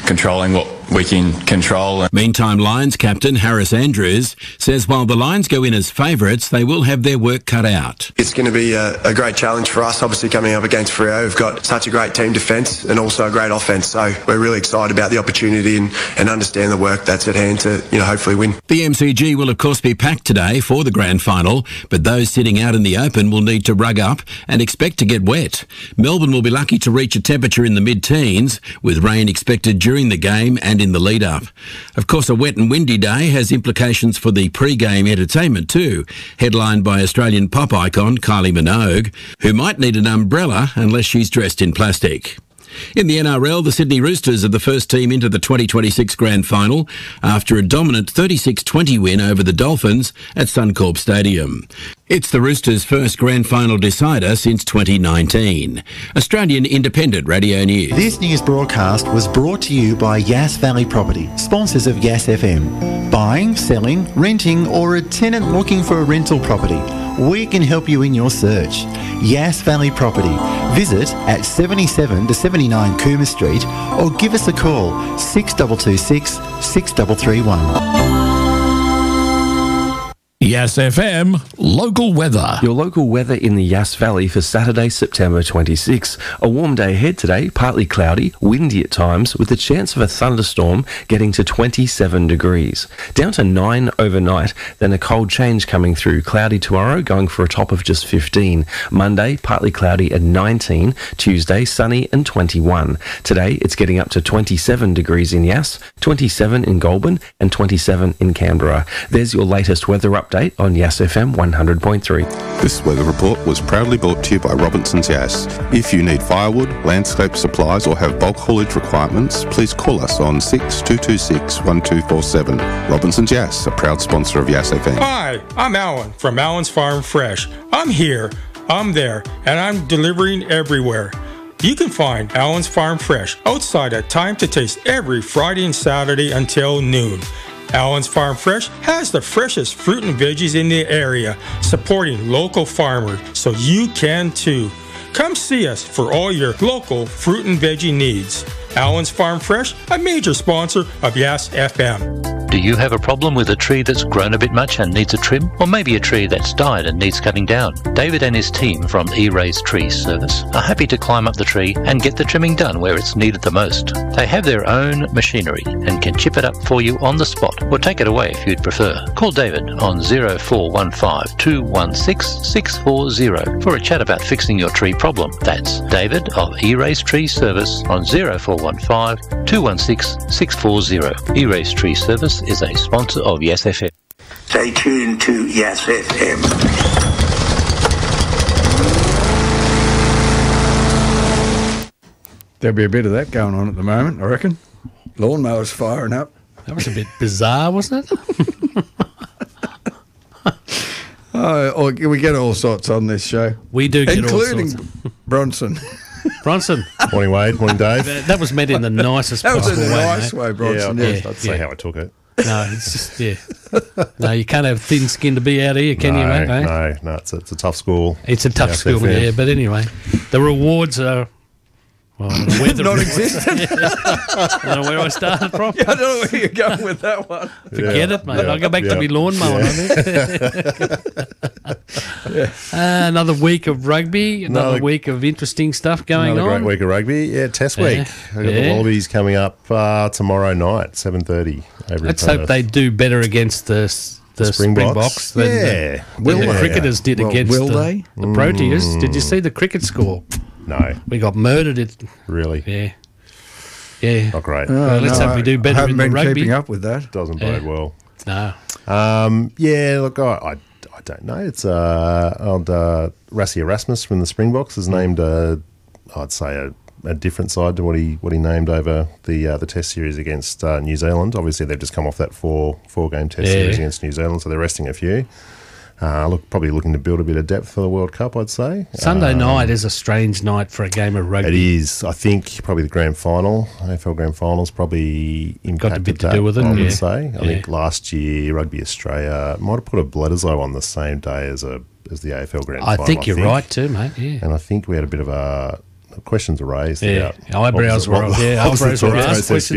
controlling what we can control. Meantime, Lions captain Harris Andrews says while the Lions go in as favourites, they will have their work cut out. It's going to be a great challenge for us, obviously coming up against Freo. We've got such a great team defence and also a great offence, so we're really excited about the opportunity and understand the work that's at hand to, hopefully win. The MCG will of course be packed today for the grand final, but those sitting out in the open will need to rug up and expect to get wet. Melbourne will be lucky to reach a temperature in the mid-teens, with rain expected during the game and in the lead-up. Of course, a wet and windy day has implications for the pre-game entertainment too, headlined by Australian pop icon Kylie Minogue, who might need an umbrella unless she's dressed in plastic. In the NRL, the Sydney Roosters are the first team into the 2026 Grand Final after a dominant 36-20 win over the Dolphins at Suncorp Stadium. It's the Roosters' first Grand Final decider since 2019. Australian Independent Radio News. This news broadcast was brought to you by Yass Valley Property, sponsors of Yass FM. Buying, selling, renting, or a tenant looking for a rental property, we can help you in your search. Yass Valley Property. Visit at 77 to 79 Cooma Street or give us a call 6226 6331. Yass FM local weather. Your local weather in the Yass Valley for Saturday, September 26. A warm day ahead today, partly cloudy, windy at times, with a chance of a thunderstorm getting to 27 degrees. Down to 9 overnight, then a cold change coming through. Cloudy tomorrow, going for a top of just 15. Monday, partly cloudy at 19. Tuesday, sunny and 21. Today, it's getting up to 27 degrees in Yass, 27 in Goulburn and 27 in Canberra. There's your latest weather update on Yass FM 100.3. This weather report was proudly brought to you by Robinson's Yass. If you need firewood, landscape supplies or have bulk haulage requirements, please call us on 6226 1247. Robinson's Yass, a proud sponsor of Yass FM. Hi, I'm Alan from Alan's Farm Fresh. I'm here, I'm there, and I'm delivering everywhere. You can find Alan's Farm Fresh outside at Time to Taste every Friday and Saturday until noon. Alan's Farm Fresh has the freshest fruit and veggies in the area, supporting local farmers, so you can too. Come see us for all your local fruit and veggie needs. Alan's Farm Fresh, a major sponsor of Yass FM. Do you have a problem with a tree that's grown a bit much and needs a trim? Or maybe a tree that's died and needs cutting down? David and his team from E-Rays Tree Service are happy to climb up the tree and get the trimming done where it's needed the most. They have their own machinery and can chip it up for you on the spot or take it away if you'd prefer. Call David on 0415 216 640 for a chat about fixing your tree problem. That's David of E-Rays Tree Service on 0415 216 640. E-Rays Tree Service is a sponsor of Yass FM. Stay tuned to Yass FM. There'll be a bit of that going on at the moment, I reckon. Lawnmowers firing up. That was a bit bizarre, wasn't it? We get all sorts on this show. We do get all sorts. Including Bronson. Bronson. Morning, Wade. Morning, Dave. That was meant in the nicest possible way. That was in a nice way, Bronson. Yeah, I'd say how I took it. No, it's just, No, you can't have thin skin to be out here, can you, mate? No, it's a tough school. It's a tough school, yeah. But anyway, the rewards are... Well, non-existent. I don't know where I started from. Yeah, I don't know where you're going with that one. Forget it, mate. I'll go back to my lawnmower, I think. Another week of rugby, another week of interesting stuff going on. Another great week of rugby. Yeah, Test week. We've got the Wallabies coming up tomorrow night, 7:30. Let's hope they do better against the Springboks than the cricketers did against the Proteas. Did you see the cricket score? No. We got murdered. Really? Yeah. Yeah. Not great. Let's hope we do better in the rugby. I haven't been keeping up with that. Doesn't bode well. No. Look, I don't know. It's old Rassie Erasmus from the Springboks has named I'd say a different side to what he named over the Test series against New Zealand. Obviously, they've just come off that four game Test series against New Zealand, so they're resting a few. Probably looking to build a bit of depth for the World Cup, I'd say. Sunday night is a strange night for a game of rugby. It is. I think probably the grand final, AFL grand finals, probably impacted got a bit to do with it, I would say. I think last year Rugby Australia might have put a Bledisloe on the same day as the AFL grand final. I think you're right too, mate. Yeah. And I think we had a bit of questions were raised. Eyebrows were asked questions.